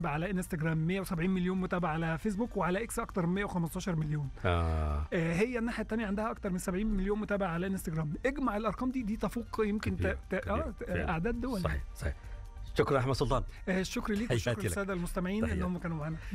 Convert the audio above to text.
على انستجرام، 170 مليون متابع على فيسبوك، وعلى اكس اكتر من 115 مليون. هي الناحيه الثانيه عندها اكتر من 70 مليون متابع على انستجرام. اجمع الارقام دي تفوق يمكن اعداد دول. صحيح. شكرا احمد سلطان. الشكر ليك وشكرا للساده المستمعين انهم كانوا معنا.